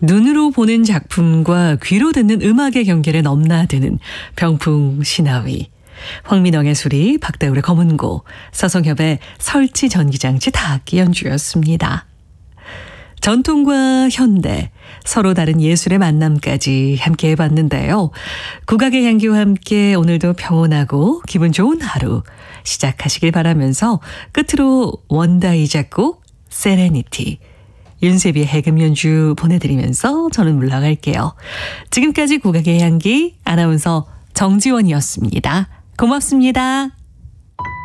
눈으로 보는 작품과 귀로 듣는 음악의 경계를 넘나드는 병풍 신화위. 황민영의 수리, 박다울의 검은고, 서성협의 설치 전기장치 다악기 연주였습니다. 전통과 현대, 서로 다른 예술의 만남까지 함께 해봤는데요. 국악의 향기와 함께 오늘도 평온하고 기분 좋은 하루 시작하시길 바라면서 끝으로 원다이 작곡 세레니티, 윤세비의 해금 연주 보내드리면서 저는 물러갈게요. 지금까지 국악의 향기 아나운서 정지원이었습니다. 고맙습니다.